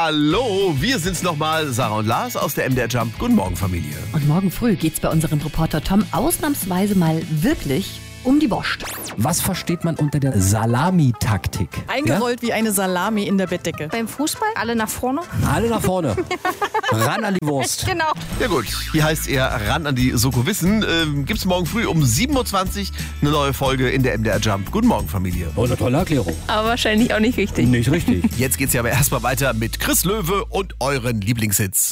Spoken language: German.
Hallo, wir sind's nochmal, Sarah und Lars aus der MDR Jump. Guten Morgen, Familie. Und morgen früh geht's bei unserem Reporter Tom ausnahmsweise mal wirklich um die Wurst. Was versteht man unter der Salami-Taktik? Eingerollt wie eine Salami in der Bettdecke. Beim Fußball alle nach vorne. Alle nach vorne. Ran an die Wurst. Genau. Ja gut, hier heißt er ran an die Soko Wissen. Gibt's morgen früh um 7.20 Uhr eine neue Folge in der MDR Jump. Guten Morgen, Familie. Oh, eine tolle Erklärung. Aber wahrscheinlich auch nicht richtig. Nicht richtig. Jetzt geht's ja aber erstmal weiter mit Chris Löwe und euren Lieblingshits.